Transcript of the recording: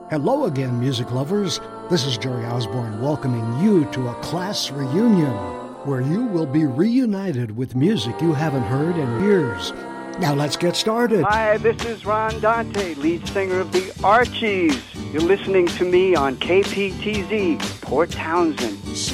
Hello again, music lovers. This is Jerry Osborne welcoming you to a class reunion where you will be reunited with music you haven't heard in years. Now let's get started. Hi, this is Ron Dante, lead singer of the Archies. You're listening to me on KPTZ, Port Townsend.